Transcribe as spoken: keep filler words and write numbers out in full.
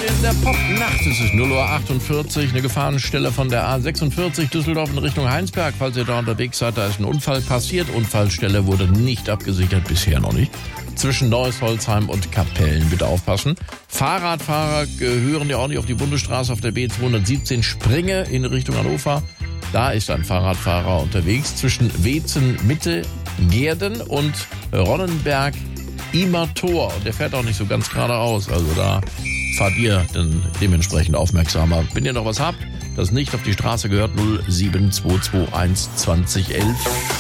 in der Popnacht. Es ist null Uhr achtundvierzig, eine Gefahrenstelle von der A sechsundvierzig Düsseldorf in Richtung Heinsberg. Falls ihr da unterwegs seid, da ist ein Unfall passiert. Unfallstelle wurde nicht abgesichert, bisher noch nicht. Zwischen Neuss, Holzheim und Kapellen, bitte aufpassen. Fahrradfahrer gehören ja auch nicht auf die Bundesstraße auf der B zweihundertsiebzehn Springe in Richtung Hannover. Da ist ein Fahrradfahrer unterwegs zwischen Weetzen, Mitte, Gehrden und Ronnenberg, Immertor. Und der fährt auch nicht so ganz geradeaus. Also da fahrt ihr dann dementsprechend aufmerksamer. Wenn ihr noch was habt, das nicht auf die Straße gehört, null sieben zwei zwei eins zwanzig elf.